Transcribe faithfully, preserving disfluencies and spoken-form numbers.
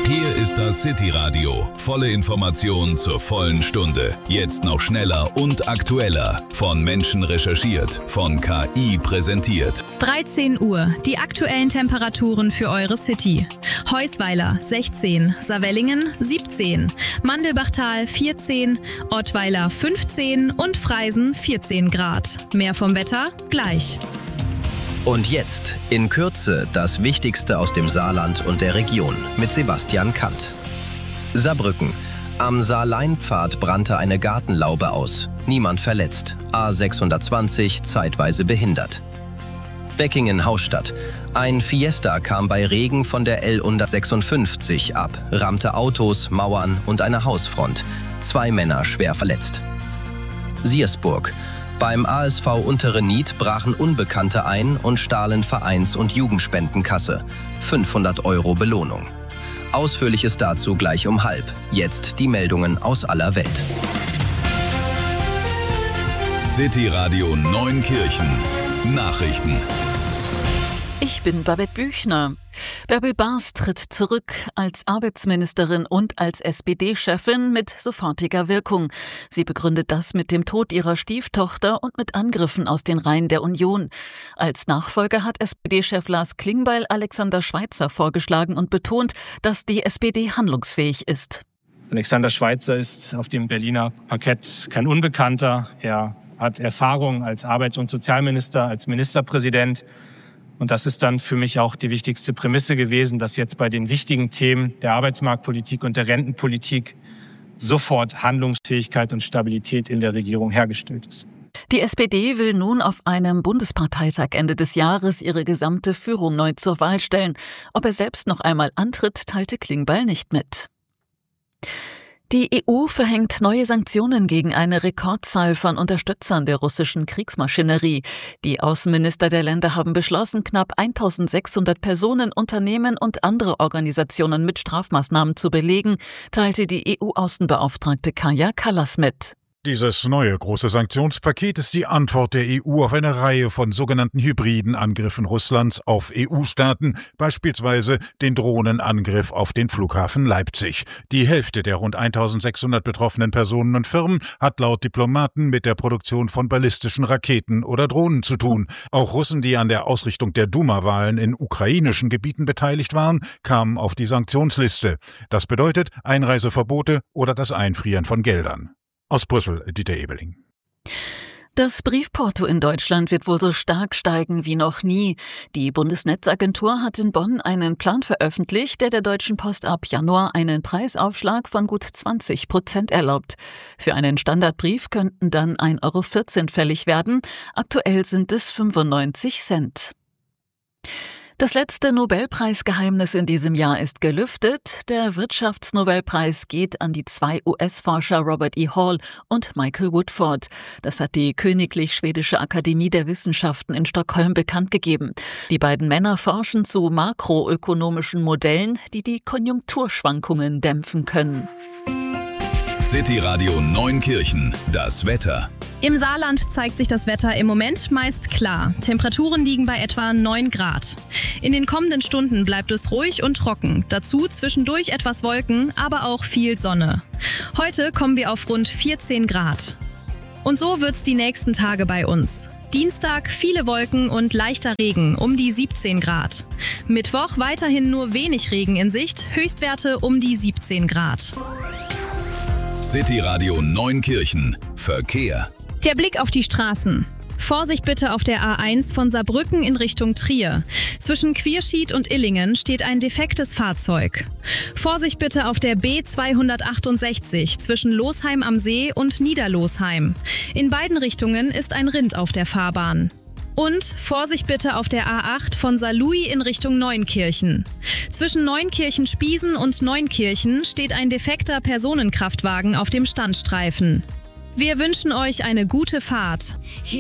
Hier ist das City-Radio. Volle Informationen zur vollen Stunde. Jetzt noch schneller und aktueller. Von Menschen recherchiert, von K I präsentiert. dreizehn Uhr. Die aktuellen Temperaturen für eure City. Heusweiler sechzehn, Savellingen siebzehn, Mandelbachtal vierzehn, Ottweiler fünfzehn und Freisen vierzehn Grad. Mehr vom Wetter gleich. Und jetzt in Kürze das Wichtigste aus dem Saarland und der Region mit Sebastian Kant. Saarbrücken. Am Saarleinpfad brannte eine Gartenlaube aus. Niemand verletzt. A sechshundertzwanzig zeitweise behindert. Beckingen-Haustadt. Ein Fiesta kam bei Regen von der L hundertsechsundfünfzig ab, rammte Autos, Mauern und eine Hausfront. Zwei Männer schwer verletzt. Siersburg. Beim A S V Untere Nied brachen Unbekannte ein und stahlen Vereins- und Jugendspendenkasse. fünfhundert Euro Belohnung. Ausführliches dazu gleich um halb. Jetzt die Meldungen aus aller Welt. City Radio Neunkirchen. Nachrichten. Ich bin Babette Büchner. Bärbel Baas tritt zurück als Arbeitsministerin und als S P D-Chefin mit sofortiger Wirkung. Sie begründet das mit dem Tod ihrer Stieftochter und mit Angriffen aus den Reihen der Union. Als Nachfolger hat S P D-Chef Lars Klingbeil Alexander Schweitzer vorgeschlagen und betont, dass die S P D handlungsfähig ist. Alexander Schweitzer ist auf dem Berliner Parkett kein Unbekannter. Er hat Erfahrung als Arbeits- und Sozialminister, als Ministerpräsident. Und das ist dann für mich auch die wichtigste Prämisse gewesen, dass jetzt bei den wichtigen Themen der Arbeitsmarktpolitik und der Rentenpolitik sofort Handlungsfähigkeit und Stabilität in der Regierung hergestellt ist. Die S P D will nun auf einem Bundesparteitag Ende des Jahres ihre gesamte Führung neu zur Wahl stellen. Ob er selbst noch einmal antritt, teilte Klingbeil nicht mit. Die E U verhängt neue Sanktionen gegen eine Rekordzahl von Unterstützern der russischen Kriegsmaschinerie. Die Außenminister der Länder haben beschlossen, knapp eintausendsechshundert Personen, Unternehmen und andere Organisationen mit Strafmaßnahmen zu belegen, teilte die E U-Außenbeauftragte Kaja Kallas mit. Dieses neue große Sanktionspaket ist die Antwort der E U auf eine Reihe von sogenannten hybriden Angriffen Russlands auf E U-Staaten, beispielsweise den Drohnenangriff auf den Flughafen Leipzig. Die Hälfte der rund eintausendsechshundert betroffenen Personen und Firmen hat laut Diplomaten mit der Produktion von ballistischen Raketen oder Drohnen zu tun. Auch Russen, die an der Ausrichtung der Duma-Wahlen in ukrainischen Gebieten beteiligt waren, kamen auf die Sanktionsliste. Das bedeutet Einreiseverbote oder das Einfrieren von Geldern. Aus Brüssel, Dieter Ebeling. Das Briefporto in Deutschland wird wohl so stark steigen wie noch nie. Die Bundesnetzagentur hat in Bonn einen Plan veröffentlicht, der der Deutschen Post ab Januar einen Preisaufschlag von gut zwanzig Prozent erlaubt. Für einen Standardbrief könnten dann ein Euro vierzehn fällig werden. Aktuell sind es fünfundneunzig Cent. Das letzte Nobelpreisgeheimnis in diesem Jahr ist gelüftet. Der Wirtschaftsnobelpreis geht an die zwei U S-Forscher Robert E. Hall und Michael Woodford. Das hat die Königlich Schwedische Akademie der Wissenschaften in Stockholm bekannt gegeben. Die beiden Männer forschen zu makroökonomischen Modellen, die die Konjunkturschwankungen dämpfen können. City Radio Neunkirchen. Das Wetter. Im Saarland zeigt sich das Wetter im Moment meist klar. Temperaturen liegen bei etwa neun Grad. In den kommenden Stunden bleibt es ruhig und trocken. Dazu zwischendurch etwas Wolken, aber auch viel Sonne. Heute kommen wir auf rund vierzehn Grad. Und so wird's die nächsten Tage bei uns. Dienstag viele Wolken und leichter Regen, um die siebzehn Grad. Mittwoch weiterhin nur wenig Regen in Sicht, Höchstwerte um die siebzehn Grad. City Radio Neunkirchen. Verkehr. Der Blick auf die Straßen. Vorsicht bitte auf der A eins von Saarbrücken in Richtung Trier. Zwischen Quierschied und Illingen steht ein defektes Fahrzeug. Vorsicht bitte auf der B zweihundertachtundsechzig zwischen Losheim am See und Niederlosheim. In beiden Richtungen ist ein Rind auf der Fahrbahn. Und Vorsicht bitte auf der A acht von Saarlouis in Richtung Neunkirchen. Zwischen Neunkirchen-Spiesen und Neunkirchen steht ein defekter Personenkraftwagen auf dem Standstreifen. Wir wünschen euch eine gute Fahrt.